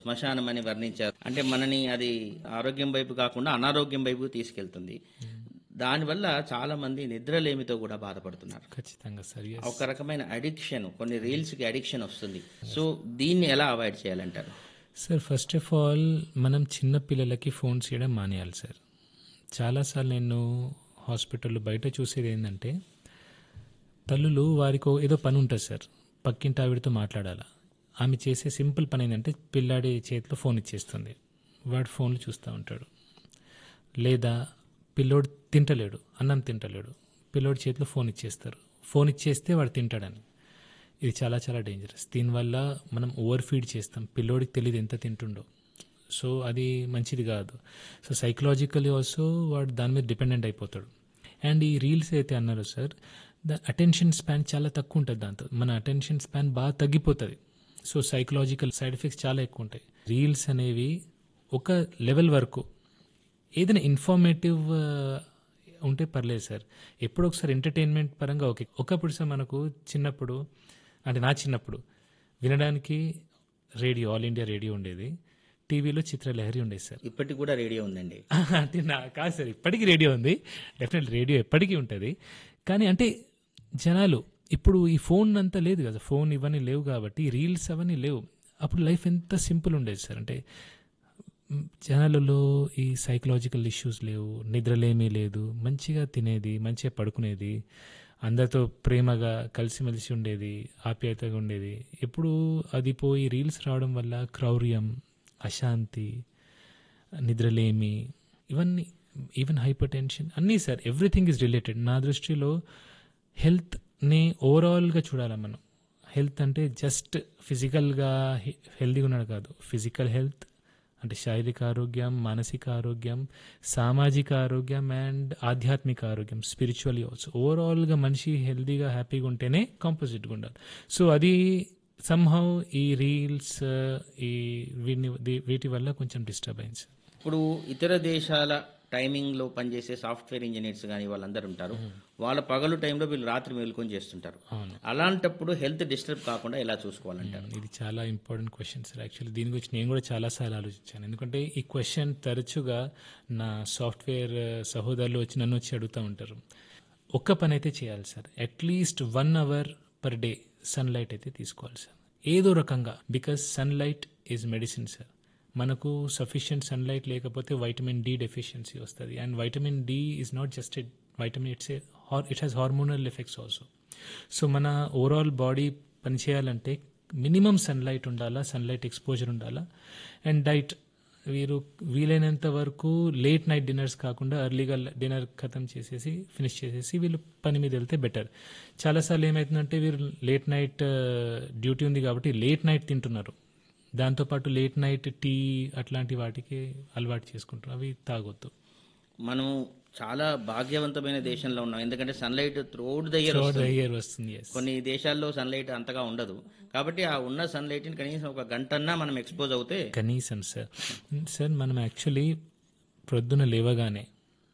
శ్మశానం అని వర్ణించారు. అంటే మనని అది ఆరోగ్యం వైపు కాకుండా అనారోగ్యం వైపు తీసుకెళ్తుంది. దానివల్ల చాలా మంది నిద్రలేమితో కూడా బాధపడుతున్నారు. ఖచ్చితంగా సార్. ఒక రకమైన అడిక్షన్, కొన్ని రీల్స్కి అడిక్షన్ వస్తుంది. సో దీన్ని ఎలా అవాయిడ్ చేయాలంటారు? సార్ ఫస్ట్ ఆఫ్ ఆల్ మనం చిన్న పిల్లలకి ఫోన్స్ చేయడం మానేయాలి సార్. చాలాసార్లు నేను హాస్పిటల్లో బయట చూసేది ఏంటంటే తల్లులు వారికి ఏదో పని ఉంటుంది సార్, పక్కింటి ఆవిడతో మాట్లాడాలా. ఆమె చేసే సింపుల్ పని ఏంటంటే పిల్లాడి చేతిలో ఫోన్ ఇచ్చేస్తుంది, వాడు ఫోన్లు చూస్తూ ఉంటాడు. లేదా పిల్లోడు తింటలేడు, అన్నం తింటలేడు, పిల్లోడి చేతిలో ఫోన్ ఇచ్చేస్తారు, ఫోన్ ఇచ్చేస్తే వాడు తింటాడని. ఇది చాలా చాలా డేంజరస్. దీనివల్ల మనం ఓవర్ ఫీడ్ చేస్తాం, పిల్లోడికి తెలియదు ఎంత తింటుండో. సో అది మంచిది కాదు. సో సైకలాజికలీ ఆల్సో వాడు దాని మీద డిపెండెంట్ అయిపోతాడు. అండ్ ఈ రీల్స్ అయితే అన్నారు సార్, అటెన్షన్ స్పాన్ చాలా తక్కువ ఉంటుంది, దాంతో మన అటెన్షన్ స్పాన్ బాగా తగ్గిపోతుంది. సో సైకలాజికల్ సైడ్ ఎఫెక్ట్స్ చాలా ఎక్కువ ఉంటాయి. రీల్స్ అనేవి ఒక లెవెల్ వరకు ఏదైనా ఇన్ఫర్మేటివ్ ఉంటే పర్లేదు సార్. ఎప్పుడో ఒకసారి ఎంటర్టైన్మెంట్ పరంగా ఓకే. ఒకప్పుడు సార్ మనకు చిన్నప్పుడు, అంటే నా చిన్నప్పుడు వినడానికి రేడియో, ఆల్ ఇండియా రేడియో ఉండేది, టీవీలో చిత్రలహరి ఉండేది సార్. ఇప్పటికి కూడా రేడియో ఉందండి. అంటే కాదు సార్, ఇప్పటికీ రేడియో ఉంది, డెఫినెట్ రేడియో ఎప్పటికీ ఉంటుంది. కానీ అంటే జనాలు ఇప్పుడు ఈ ఫోన్ అంతా లేదు కదా, ఫోన్ ఇవన్నీ లేవు కాబట్టి రీల్స్ అవన్నీ లేవు. అప్పుడు లైఫ్ ఎంత సింపుల్ ఉండేది సార్. అంటే జనాలలో ఈ సైకలాజికల్ ఇష్యూస్ లేవు, నిద్రలేమీ లేదు, మంచిగా తినేది, మంచిగా పడుకునేది, అందరితో ప్రేమగా కలిసిమెలిసి ఉండేది, ఆప్యాయతగా ఉండేది. ఎప్పుడు అది పోయి రీల్స్ రావడం వల్ల క్రౌర్యం, అశాంతి, నిద్రలేమి, ఇవన్నీ, ఈవెన్ హైపర్ టెన్షన్ అన్నీ సార్, ఎవ్రీథింగ్ ఈజ్ రిలేటెడ్. నా దృష్టిలో హెల్త్ని ఓవరాల్గా చూడాలి మనం. హెల్త్ అంటే జస్ట్ ఫిజికల్గా హెల్తీగా ఉన్నాడు కాదు, ఫిజికల్ హెల్త్ అంటే శారీరక ఆరోగ్యం, మానసిక ఆరోగ్యం, సామాజిక ఆరోగ్యం అండ్ ఆధ్యాత్మిక ఆరోగ్యం, స్పిరిచువల్లీ ఆల్సో. ఓవరాల్గా మనిషి హెల్తీగా హ్యాపీగా ఉంటేనే కాంపోజిట్గా ఉండాలి. సో అది సమ్హౌ ఈ రీల్స్ ఈ వీటి వల్ల కొంచెం డిస్టర్బెన్స్. ఇప్పుడు ఇతర దేశాల టైమింగ్లో పనిచేసే సాఫ్ట్వేర్ ఇంజనీర్స్ కానీ వాళ్ళందరూ ఉంటారు, వాళ్ళ పగలు టైంలో వీళ్ళు రాత్రి మేలుకొని చేస్తుంటారు. అలాంటప్పుడు హెల్త్ డిస్టర్బ్ కాకుండా ఎలా చూసుకోవాలంటారు? ఇది చాలా ఇంపార్టెంట్ క్వశ్చన్ సార్. యాక్చువల్లీ దీని గురించి నేను కూడా చాలాసార్లు ఆలోచించాను. ఎందుకంటే ఈ క్వశ్చన్ తరచుగా నా సాఫ్ట్వేర్ సహోదరులు వచ్చి నన్ను వచ్చి అడుగుతూ ఉంటారు. ఒక్క పని అయితే చేయాలి sir, at least 1 hour per day sunlight అయితే తీసుకోవాలి సార్, ఏదో రకంగా. Because sunlight is medicine sir. మనకు సఫిషియంట్ సన్లైట్ లేకపోతే వైటమిన్ డి డెఫిషియన్సీ వస్తుంది. And vitamin D is not just a vitamin, it has hormonal effects also. So మన overall body పనిచేయాలంటే minimum sunlight ఉండాలా, సన్లైట్ ఎక్స్పోజర్ ఉండాలా. And diet, వీరు వీలైనంత వరకు లేట్ నైట్ డిన్నర్స్ కాకుండా ఎర్లీగా డిన్నర్ ఖతం చేసేసి ఫినిష్ చేసేసి వీళ్ళు పని మీద వెళ్తే బెటర్. చాలాసార్లు ఏమవుతుందంటే వీరు లేట్ నైట్ డ్యూటీ ఉంది కాబట్టి లేట్ నైట్ తింటున్నారు, దాంతోపాటు లేట్ నైట్ టీ అట్లాంటి వాటికి అలవాటు చేసుకుంటారు, అవి తాగొద్దు. మనం చాలా భాగ్యవంతమైన దేశంలో ఉన్నాం, ఎందుకంటే సన్లైట్ త్రూఅవుట్ ద ఇయర్ వస్తుంది. కొన్ని దేశాల్లో సన్లైట్ అంతగా ఉండదు, కాబట్టి ఆ ఉన్న సన్లైట్ని కనీసం 1 గంటన్నా మనం ఎక్స్పోజ్ అవుతే కనీసం సార్ మనం యాక్చువల్లీ ప్రొద్దున లేవగానే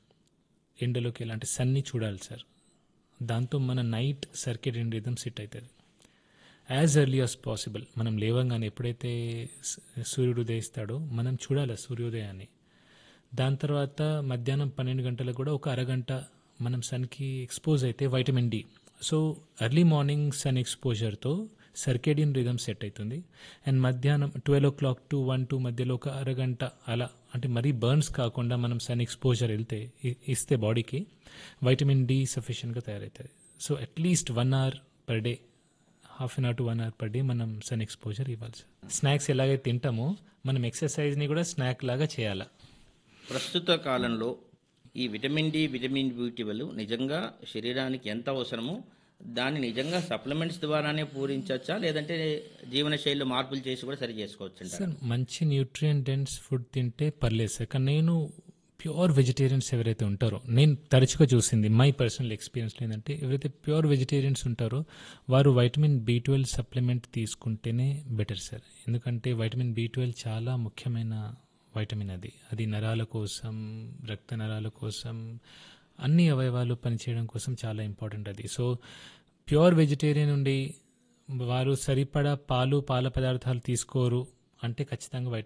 ఎండలోకి ఎలాంటి సన్ని చూడాలి సార్. దాంతో మన నైట్ సర్కేడియన్ రిథమ్ సెట్ అవుతుంది. యాజ్ ఎర్లీ యాజ్ పాసిబుల్ మనం లేవగానే ఎప్పుడైతే సూర్యుడు ఉదయిస్తాడో మనం చూడాలి సూర్యోదయాన్ని. దాని తర్వాత మధ్యాహ్నం 12 గంటలకు కూడా ఒక అరగంట మనం సన్కి ఎక్స్పోజ్ అయితే vitamin D. So early morning sun ఎక్స్పోజర్తో circadian rhythm set అవుతుంది. అండ్ మధ్యాహ్నం 12 o'clock to 1-2 మధ్యలో ఒక అరగంట అలా, అంటే మరీ బర్న్స్ కాకుండా మనం సన్ ఎక్స్పోజర్ ఇస్తే బాడీకి వైటమిన్ డి సఫిషియెంట్గా తయారవుతుంది. So at least 1 hour per day, 1/2 hour to 1 hour per day మనం సన్ ఎక్స్పోజర్ ఇవ్వాలి సార్. స్నాక్స్ ఎలాగైతే తింటామో మనం ఎక్సర్సైజ్ని కూడా స్నాక్ లాగా చేయాలి. ప్రస్తుత కాలంలో ఈ విటమిన్ డి, విటమిన్ బి12 నిజంగా శరీరానికి ఎంత అవసరమో దాన్ని నిజంగా సప్లిమెంట్స్ ద్వారానే పూరించవచ్చా, లేదంటే జీవనశైలిలో మార్పులు చేసి కూడా సరి చేసుకోవచ్చు సార్? మంచి న్యూట్రియంట్ డెన్స్ ఫుడ్ తింటే పర్లేదు సార్, కానీ నేను ప్యూర్ వెజిటేరియన్స్ ఎవరైతే ఉంటారో, నేను తరచుగా చూసింది మై పర్సనల్ ఎక్స్పీరియన్స్ ఏంటంటే, ఎవరైతే ప్యూర్ వెజిటేరియన్స్ ఉంటారో వారు వైటమిన్ బి12 సప్లిమెంట్ తీసుకుంటేనే బెటర్ సార్. ఎందుకంటే వైటమిన్ బి12 చాలా ముఖ్యమైన వైటమిన్. అది నరాల కోసం, రక్త నరాల కోసం, అన్ని అవయవాలు పనిచేయడం కోసం చాలా ఇంపార్టెంట్ అది. సో ప్యూర్ వెజిటేరియన్ ఉండి వారు సరిపడా పాల పదార్థాలు తీసుకోరు అంటే ఖచ్చితంగా